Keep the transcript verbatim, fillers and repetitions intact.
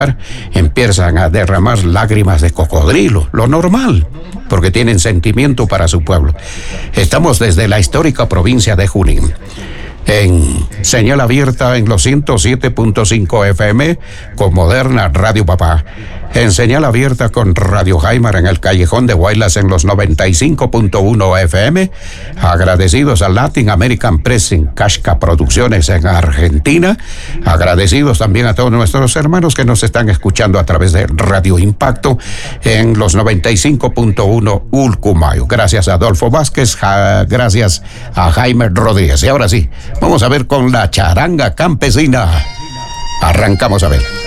empiezan a derramar lágrimas de cocodrilo, lo normal, porque tienen sentimiento para su pueblo. Estamos desde la histórica provincia de Junín, en señal abierta en los ciento siete punto cinco F M con Moderna Radio Papá, en señal abierta con Radio Jaimar en el Callejón de Guaylas en los noventa y cinco punto uno F M, agradecidos a Latin American Press en Casca Producciones en Argentina, agradecidos también a todos nuestros hermanos que nos están escuchando a través de Radio Impacto en los noventa y cinco punto uno Ulcumayo. Gracias a Adolfo Vázquez, ja, gracias a Jaime Rodríguez. Y ahora sí, vamos a ver con la charanga campesina. Arrancamos a ver.